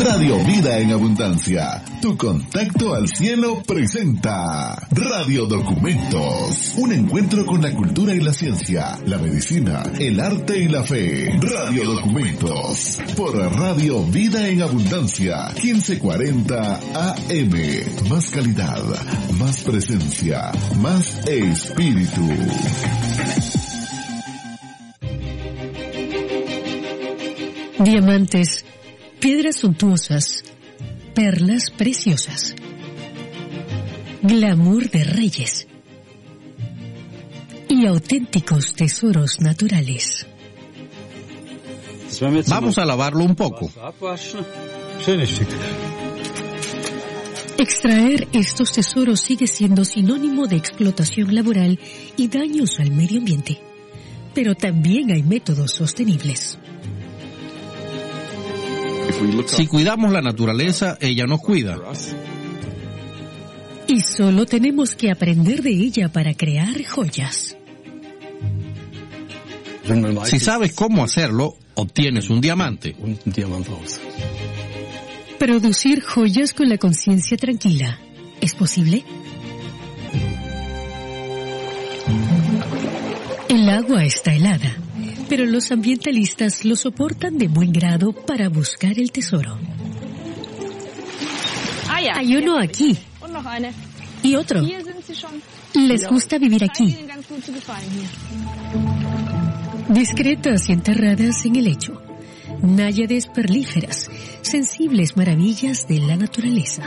Radio Vida en Abundancia, tu contacto al cielo presenta Radio Documentos, un encuentro con la cultura y la ciencia, la medicina, el arte y la fe. Radio Documentos, por Radio Vida en Abundancia, 1540 AM. Más calidad, más presencia, más espíritu. Diamantes, piedras suntuosas, perlas preciosas, glamour de reyes y auténticos tesoros naturales. Vamos a lavarlo un poco. Extraer estos tesoros sigue siendo sinónimo de explotación laboral y daños al medio ambiente, pero también hay métodos sostenibles. Si cuidamos la naturaleza, ella nos cuida. Y solo tenemos que aprender de ella para crear joyas. Si sabes cómo hacerlo, obtienes un diamante. Producir joyas con la conciencia tranquila, ¿es posible? El agua está helada, pero los ambientalistas lo soportan de buen grado para buscar el tesoro. Hay uno aquí. Y otro. Les gusta vivir aquí. Discretas y enterradas en el lecho. Náyades perlíferas, sensibles maravillas de la naturaleza.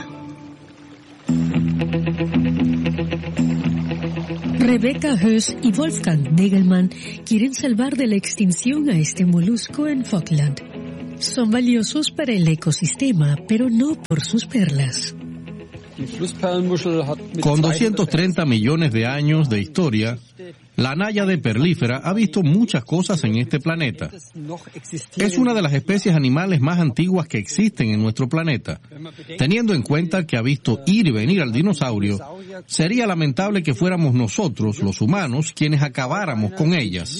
Rebecca Höss y Wolfgang Nagelmann quieren salvar de la extinción a este molusco en Falkland. Son valiosos para el ecosistema, pero no por sus perlas. Con 230 millones de años de historia, la náyade perlífera ha visto muchas cosas en este planeta. Es una de las especies animales más antiguas que existen en nuestro planeta. Teniendo en cuenta que ha visto ir y venir al dinosaurio, sería lamentable que fuéramos nosotros, los humanos, quienes acabáramos con ellas.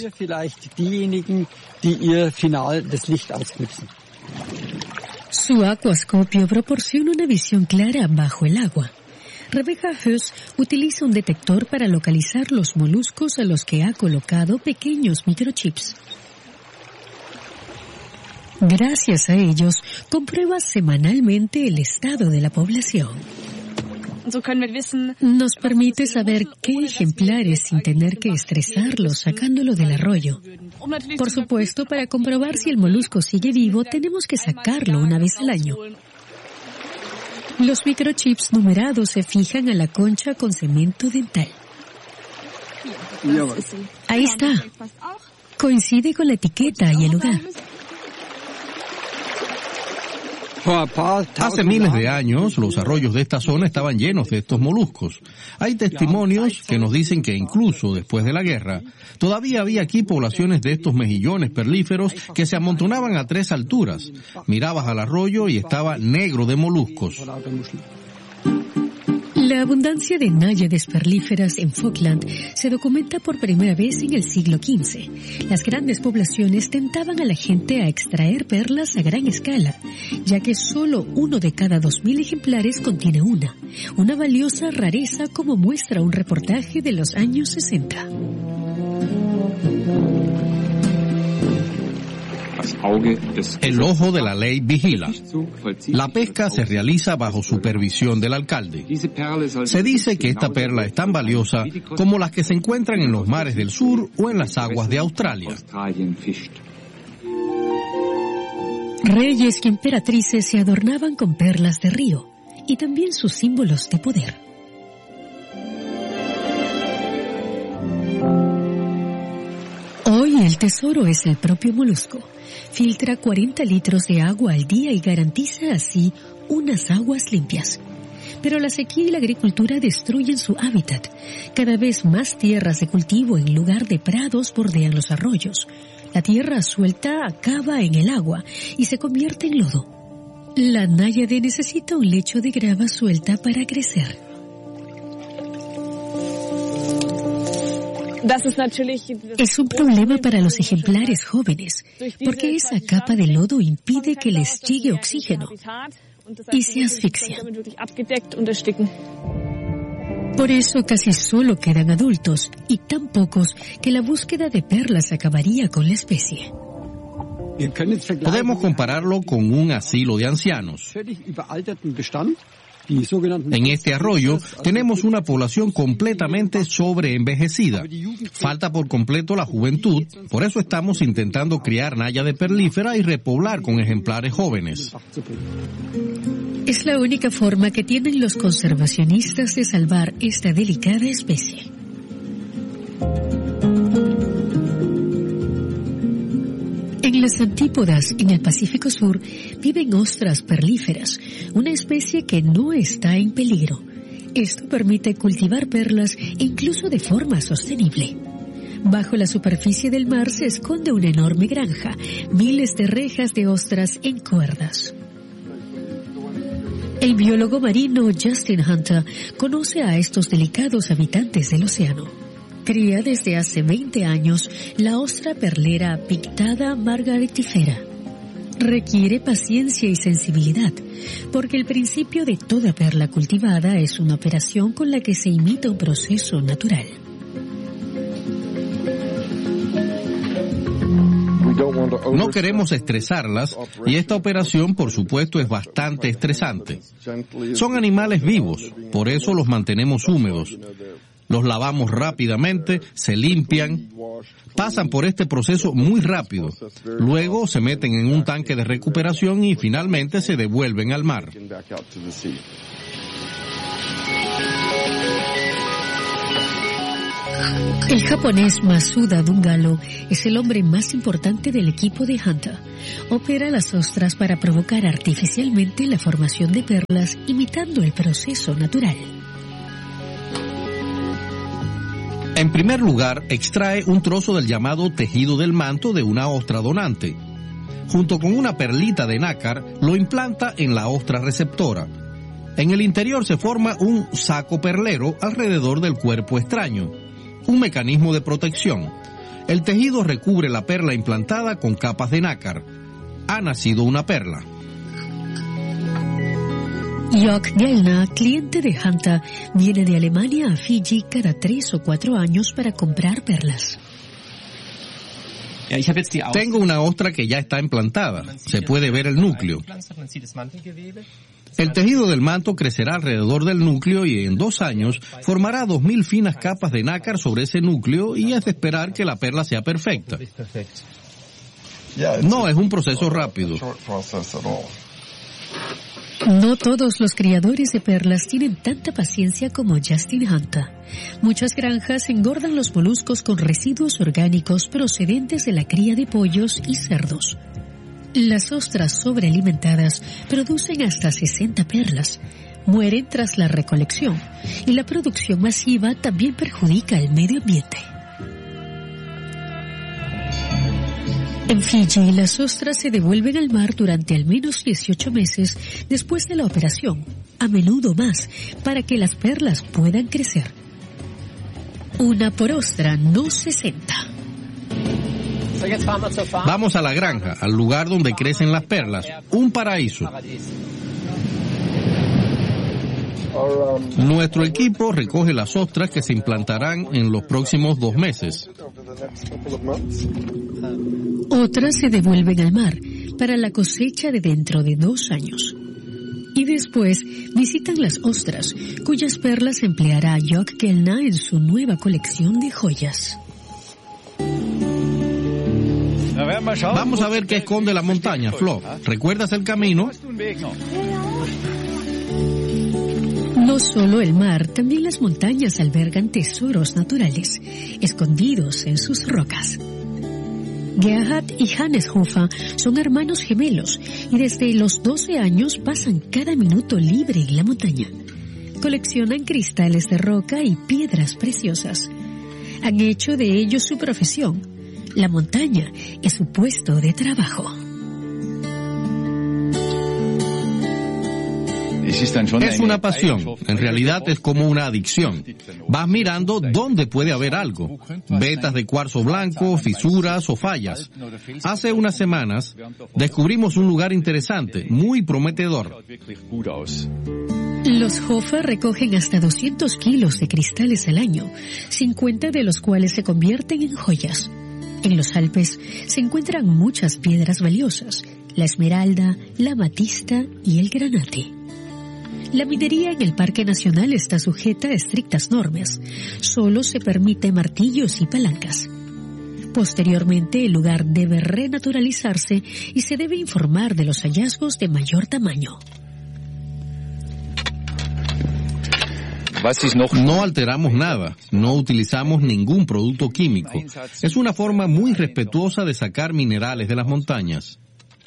Su aquascopio proporciona una visión clara bajo el agua. Rebecca Höss utiliza un detector para localizar los moluscos a los que ha colocado pequeños microchips. Gracias a ellos, comprueba semanalmente el estado de la población. Nos permite saber qué ejemplares sin tener que estresarlos sacándolo del arroyo. Por supuesto, para comprobar si el molusco sigue vivo, tenemos que sacarlo una vez al año. Los microchips numerados se fijan a la concha con cemento dental. Ahí está. Coincide con la etiqueta y el lugar. Hace miles de años, los arroyos de esta zona estaban llenos de estos moluscos. Hay testimonios que nos dicen que incluso después de la guerra, todavía había aquí poblaciones de estos mejillones perlíferos que se amontonaban a 3 alturas. Mirabas al arroyo y estaba negro de moluscos. La abundancia de náyades perlíferas en Falkland se documenta por primera vez en el siglo XV. Las grandes poblaciones tentaban a la gente a extraer perlas a gran escala, ya que solo 1 de cada 2.000 ejemplares contiene una valiosa rareza, como muestra un reportaje de los años 60. El ojo de la ley vigila. La pesca se realiza bajo supervisión del alcalde. Se dice que esta perla es tan valiosa como las que se encuentran en los mares del sur o en las aguas de Australia. Reyes y emperatrices se adornaban con perlas de río y también sus símbolos de poder. Hoy el tesoro es el propio molusco. Filtra 40 litros de agua al día y garantiza así unas aguas limpias. Pero la sequía y la agricultura destruyen su hábitat. Cada vez más tierras de cultivo en lugar de prados bordean los arroyos. La tierra suelta acaba en el agua y se convierte en lodo. La náyade necesita un lecho de grava suelta para crecer. Es un problema para los ejemplares jóvenes, porque esa capa de lodo impide que les llegue oxígeno y se asfixian. Por eso casi solo quedan adultos, y tan pocos que la búsqueda de perlas acabaría con la especie. Podemos compararlo con un asilo de ancianos. En este arroyo tenemos una población completamente sobreenvejecida. Falta por completo la juventud, por eso estamos intentando criar náyade perlífera y repoblar con ejemplares jóvenes. Es la única forma que tienen los conservacionistas de salvar esta delicada especie. En las antípodas, en el Pacífico Sur, viven ostras perlíferas, una especie que no está en peligro. Esto permite cultivar perlas incluso de forma sostenible. Bajo la superficie del mar se esconde una enorme granja, miles de rejas de ostras en cuerdas. El biólogo marino Justin Hunter conoce a estos delicados habitantes del océano. Cría desde hace 20 años la ostra perlera Pictada margaritifera. Requiere paciencia y sensibilidad, porque el principio de toda perla cultivada es una operación con la que se imita un proceso natural. No queremos estresarlas y esta operación, por supuesto, es bastante estresante. Son animales vivos, por eso los mantenemos húmedos. Los lavamos rápidamente, se limpian, pasan por este proceso muy rápido. Luego se meten en un tanque de recuperación y finalmente se devuelven al mar. El japonés Masuda Dungalo es el hombre más importante del equipo de Hunter. Opera las ostras para provocar artificialmente la formación de perlas imitando el proceso natural. En primer lugar, extrae un trozo del llamado tejido del manto de una ostra donante. Junto con una perlita de nácar, lo implanta en la ostra receptora. En el interior se forma un saco perlero alrededor del cuerpo extraño, un mecanismo de protección. El tejido recubre la perla implantada con capas de nácar. Ha nacido una perla. Jörg Gellner, cliente de Hunter, viene de Alemania a Fiji cada 3 o 4 años para comprar perlas. Tengo una ostra que ya está implantada. Se puede ver el núcleo. El tejido del manto crecerá alrededor del núcleo y en 2 años formará 2000 finas capas de nácar sobre ese núcleo y es de esperar que la perla sea perfecta. No es un proceso rápido. No todos los criadores de perlas tienen tanta paciencia como Justin Hunter. Muchas granjas engordan los moluscos con residuos orgánicos procedentes de la cría de pollos y cerdos. Las ostras sobrealimentadas producen hasta 60 perlas. Mueren tras la recolección y la producción masiva también perjudica al medio ambiente. En Fiji, las ostras se devuelven al mar durante al menos 18 meses después de la operación, a menudo más, para que las perlas puedan crecer. Una por ostra, no 60. Vamos a la granja, al lugar donde crecen las perlas, un paraíso. Nuestro equipo recoge las ostras que se implantarán en los próximos 2 meses. Otras se devuelven al mar para la cosecha de dentro de 2 años. Y después visitan las ostras, cuyas perlas empleará Jörg Gellner en su nueva colección de joyas. Vamos a ver qué esconde la montaña, Flo. ¿Recuerdas el camino? No solo el mar, también las montañas albergan tesoros naturales, escondidos en sus rocas. Gerhard y Hannes Hofer son hermanos gemelos y desde los 12 años pasan cada minuto libre en la montaña. Coleccionan cristales de roca y piedras preciosas. Han hecho de ellos su profesión. La montaña es su puesto de trabajo. Es una pasión, en realidad es como una adicción. Vas mirando dónde puede haber algo, vetas de cuarzo blanco, fisuras o fallas. Hace unas semanas descubrimos un lugar interesante, muy prometedor. Los Hofer recogen hasta 200 kilos de cristales al año, 50 de los cuales se convierten en joyas. En los Alpes se encuentran muchas piedras valiosas, la esmeralda, la amatista y el granate. La minería en el Parque Nacional está sujeta a estrictas normas. Solo se permite martillos y palancas. Posteriormente, el lugar debe renaturalizarse y se debe informar de los hallazgos de mayor tamaño. No alteramos nada, no utilizamos ningún producto químico. Es una forma muy respetuosa de sacar minerales de las montañas.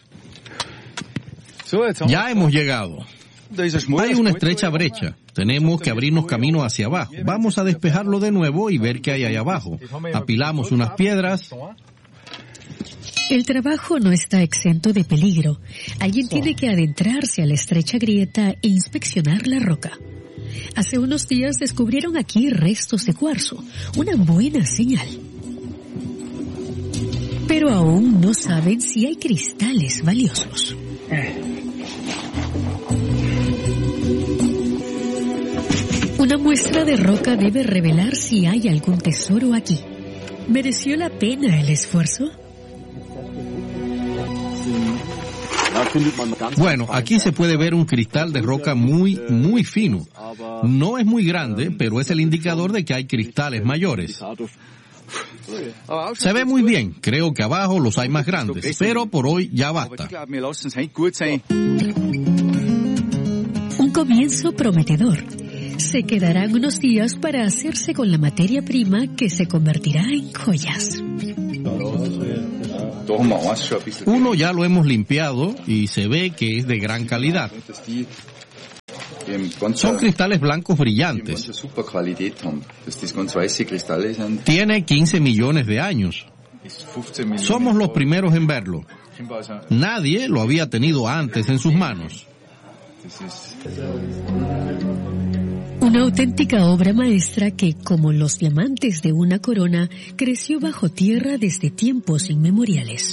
Ya hemos llegado. Hay una estrecha brecha. Tenemos que abrirnos camino hacia abajo. Vamos a despejarlo de nuevo y ver qué hay ahí abajo. Apilamos unas piedras. El trabajo no está exento de peligro. Alguien tiene que adentrarse a la estrecha grieta e inspeccionar la roca. Hace unos días descubrieron aquí restos de cuarzo, una buena señal. Pero aún no saben si hay cristales valiosos. Una muestra de roca debe revelar si hay algún tesoro aquí. ¿Mereció la pena el esfuerzo? Bueno, aquí se puede ver un cristal de roca muy fino. No es muy grande, pero es el indicador de que hay cristales mayores. Se ve muy bien. Creo que abajo los hay más grandes, pero por hoy ya basta. Un comienzo prometedor. Se quedarán unos días para hacerse con la materia prima que se convertirá en joyas. Uno ya lo hemos limpiado y se ve que es de gran calidad. Son cristales blancos brillantes. Tiene 15 millones de años. Somos los primeros en verlo. Nadie lo había tenido antes en sus manos. Una auténtica obra maestra que, como los diamantes de una corona, creció bajo tierra desde tiempos inmemoriales.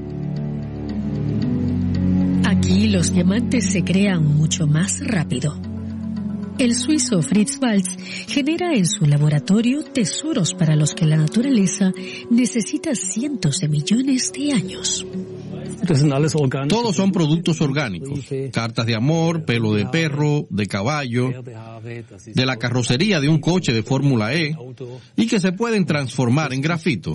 Aquí los diamantes se crean mucho más rápido. El suizo Fritz Walz genera en su laboratorio tesoros para los que la naturaleza necesita cientos de millones de años. Todos son productos orgánicos, cartas de amor, pelo de perro, de caballo, de la carrocería de un coche de Fórmula E, y que se pueden transformar en grafito.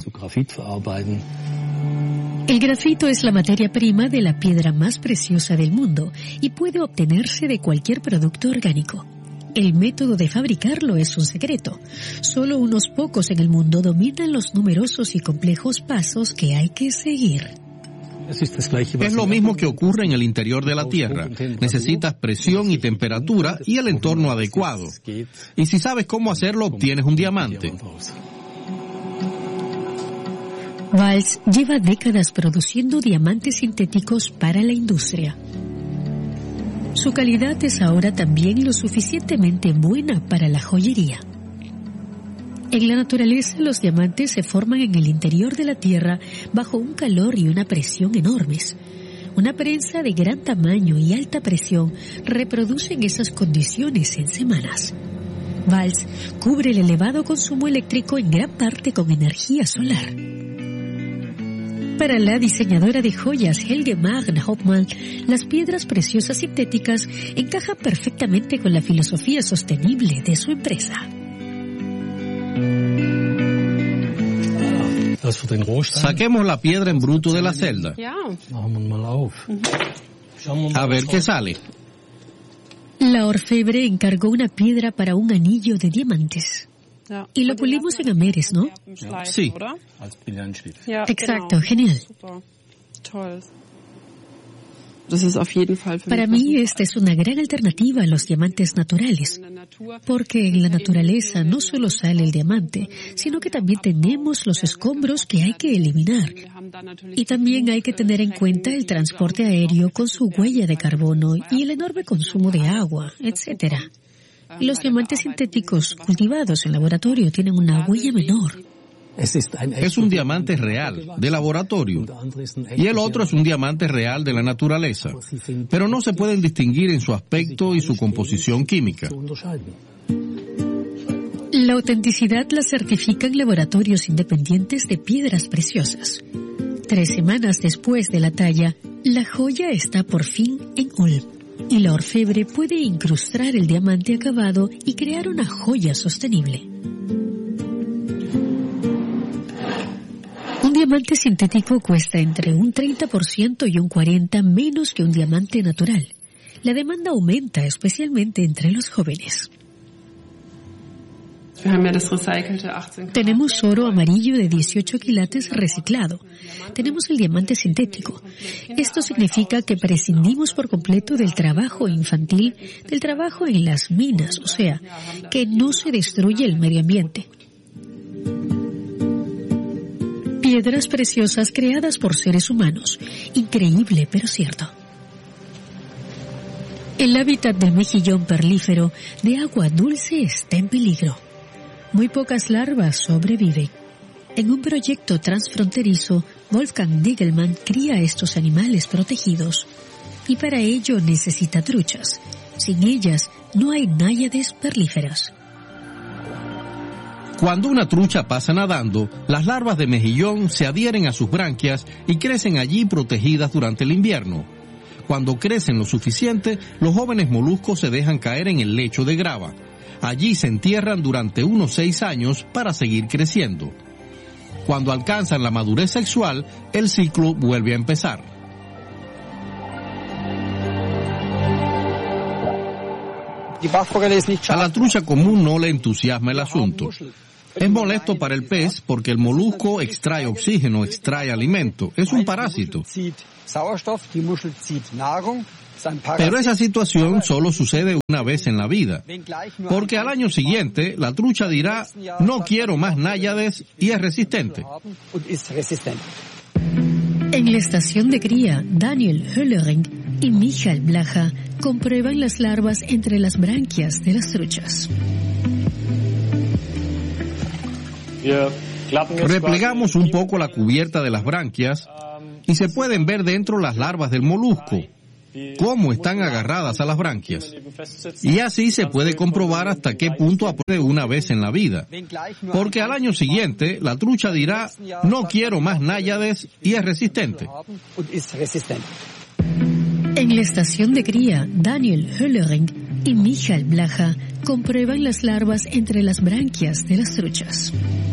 El grafito es la materia prima de la piedra más preciosa del mundo y puede obtenerse de cualquier producto orgánico. El método de fabricarlo es un secreto. Solo unos pocos en el mundo dominan los numerosos y complejos pasos que hay que seguir. Es lo mismo que ocurre en el interior de la Tierra. Necesitas presión y temperatura y el entorno adecuado. Y si sabes cómo hacerlo, obtienes un diamante. Walz lleva décadas produciendo diamantes sintéticos para la industria. Su calidad es ahora también lo suficientemente buena para la joyería. En la naturaleza, los diamantes se forman en el interior de la Tierra bajo un calor y una presión enormes. Una prensa de gran tamaño y alta presión reproducen esas condiciones en semanas. Walz cubre el elevado consumo eléctrico en gran parte con energía solar. Para la diseñadora de joyas Helge Magna Hoffmann, las piedras preciosas sintéticas encajan perfectamente con la filosofía sostenible de su empresa. Saquemos la piedra en bruto de la celda. A ver qué sale. La orfebre encargó una piedra para un anillo de diamantes. Y lo pulimos en Amberes, ¿no? Sí. Exacto, genial. Para mí esta es una gran alternativa a los diamantes naturales, porque en la naturaleza no solo sale el diamante, sino que también tenemos los escombros que hay que eliminar. Y también hay que tener en cuenta el transporte aéreo con su huella de carbono y el enorme consumo de agua, etc. Y los diamantes sintéticos cultivados en laboratorio tienen una huella menor. Es un diamante real, de laboratorio, y el otro es un diamante real de la naturaleza, pero no se pueden distinguir en su aspecto y su composición química. La autenticidad la certifican laboratorios independientes de piedras preciosas. 3 semanas después de la talla, la joya está por fin en Ulm, y la orfebre puede incrustar el diamante acabado y crear una joya sostenible. Un diamante sintético cuesta entre un 30% y un 40% menos que un diamante natural. La demanda aumenta especialmente entre los jóvenes. Tenemos oro amarillo de 18 quilates reciclado. Tenemos el diamante sintético. Esto significa que prescindimos por completo del trabajo infantil, del trabajo en las minas, o sea, que no se destruye el medio ambiente. Piedras preciosas creadas por seres humanos. Increíble, pero cierto. El hábitat del mejillón perlífero de agua dulce está en peligro. Muy pocas larvas sobreviven. En un proyecto transfronterizo, Wolfgang Digelmann cría estos animales protegidos. Y para ello necesita truchas. Sin ellas, no hay náyades perlíferas. Cuando una trucha pasa nadando, las larvas de mejillón se adhieren a sus branquias y crecen allí protegidas durante el invierno. Cuando crecen lo suficiente, los jóvenes moluscos se dejan caer en el lecho de grava. Allí se entierran durante unos 6 años para seguir creciendo. Cuando alcanzan la madurez sexual, el ciclo vuelve a empezar. A la trucha común no le entusiasma el asunto. Es molesto para el pez porque el molusco extrae oxígeno, extrae alimento. Es un parásito. Pero esa situación solo sucede una vez en la vida, porque al año siguiente la trucha dirá, no quiero más náyades, y es resistente. En la estación de cría, Daniel Höllering y Michael Blaha comprueban las larvas entre las branquias de las truchas. Replegamos un poco la cubierta de las branquias y se pueden ver dentro las larvas del molusco, cómo están agarradas a las branquias. Y así se puede comprobar hasta qué punto aprende una vez en la vida. Porque al año siguiente, la trucha dirá, no quiero más náyades, y es resistente. En la estación de cría, Daniel Höllering y Michael Blaha comprueban las larvas entre las branquias de las truchas.